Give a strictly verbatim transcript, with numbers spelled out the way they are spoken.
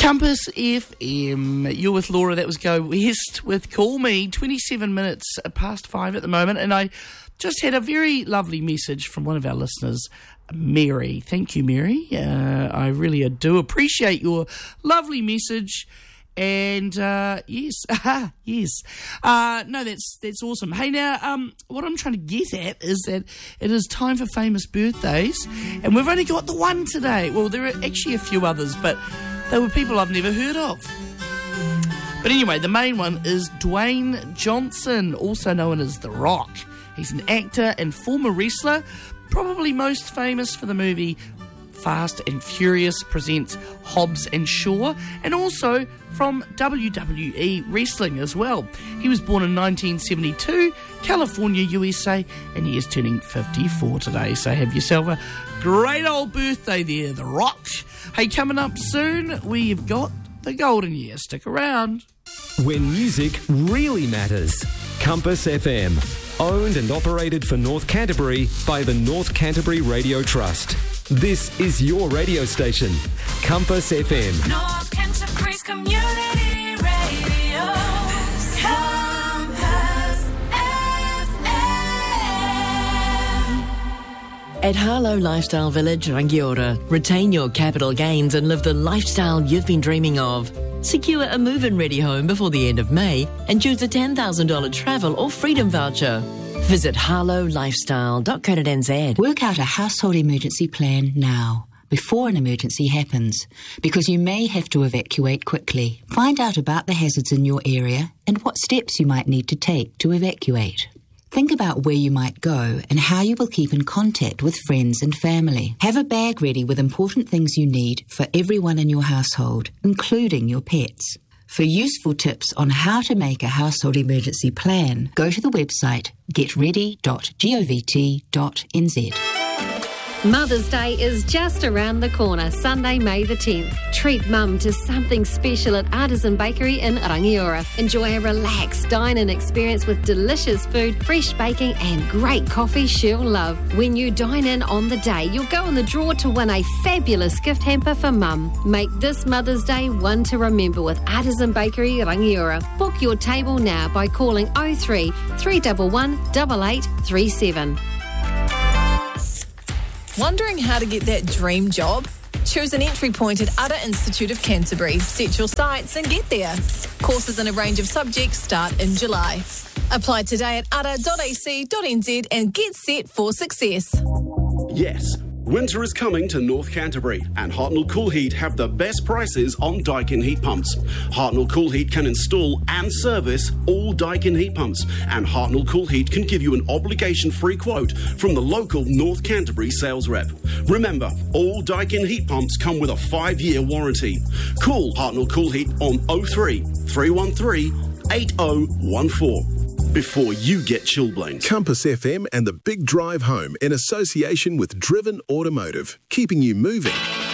Compass F M, you're with Laura. That was Go West with Call Me. twenty-seven minutes past five at the moment, and I just had a very lovely message from one of our listeners, Mary. Thank you, Mary. Uh, I really do appreciate your lovely message. And uh, yes, yes, uh, no, that's that's awesome. Hey, now, um, what I'm trying to get at is that it is time for famous birthdays, and we've only got the one today. Well, there are actually a few others, but they were people I've never heard of. But anyway, the main one is Dwayne Johnson, also known as The Rock. He's an actor and former wrestler, probably most famous for the movie Fast and Furious presents Hobbs and Shaw, and also from W W E wrestling as well. He was born in nineteen seventy-two, California, U S A, and he is turning fifty-four today. So have yourself a great old birthday there, The Rock. Hey, coming up soon, we've got the Golden Year. Stick around. When music really matters. Compass F M. Owned and operated for North Canterbury by the North Canterbury Radio Trust. This is your radio station, Compass F M. North Canterbury's community radio. Compass F M. At Harlow Lifestyle Village, Rangiora, retain your capital gains and live the lifestyle you've been dreaming of. Secure a move-in ready home before the end of May and choose a ten thousand dollars travel or freedom voucher. Visit harlow lifestyle dot co dot n z. Work out a household emergency plan now, before an emergency happens, because you may have to evacuate quickly. Find out about the hazards in your area and what steps you might need to take to evacuate. Think about where you might go and how you will keep in contact with friends and family. Have a bag ready with important things you need for everyone in your household, including your pets. For useful tips on how to make a household emergency plan, go to the website get ready dot govt dot n z. Mother's Day is just around the corner, Sunday, May the tenth. Treat Mum to something special at Artisan Bakery in Rangiora. Enjoy a relaxed dine-in experience with delicious food, fresh baking and great coffee she'll love. When you dine in on the day, you'll go in the draw to win a fabulous gift hamper for Mum. Make this Mother's Day one to remember with Artisan Bakery Rangiora. Book your table now by calling oh three, three one one, eight eight three seven. Wondering how to get that dream job? Choose an entry point at Udder Institute of Canterbury. Set your sights and get there. Courses in a range of subjects start in July. Apply today at udder dot a c dot n z and get set for success. Yes, winter is coming to North Canterbury, and Hartnell Cool Heat have the best prices on Daikin heat pumps. Hartnell Cool Heat can install and service all Daikin heat pumps, and Hartnell Cool Heat can give you an obligation-free quote from the local North Canterbury sales rep. Remember, all Daikin heat pumps come with a five-year warranty. Call Hartnell Cool Heat on oh three, three one three, eight oh one four. Before you get chilblains. Compass F M and the Big Drive Home in association with Driven Automotive, keeping you moving.